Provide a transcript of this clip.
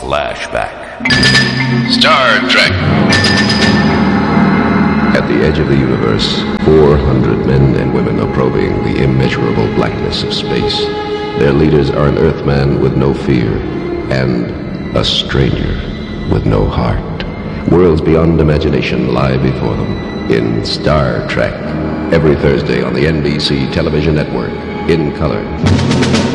Flashback. Star Trek. At the edge of the universe, 400 men and women are probing the immeasurable blackness of space. Their leaders are an Earthman with no fear and a stranger with no heart. Worlds beyond imagination lie before them in Star Trek. Every Thursday on the NBC television network, in color.